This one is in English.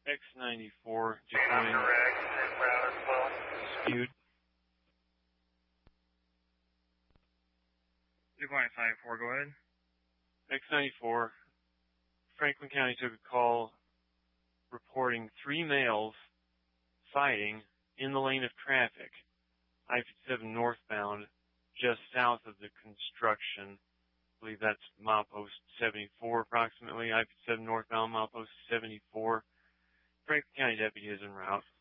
X94, join dispute. Decline 94, go ahead. X94, Franklin County took a call reporting 3 males fighting in the lane of traffic, I-57 northbound, just south of the construction. I believe that's milepost 74 approximately, I-57 northbound, milepost 74. Franklin County deputy is en route.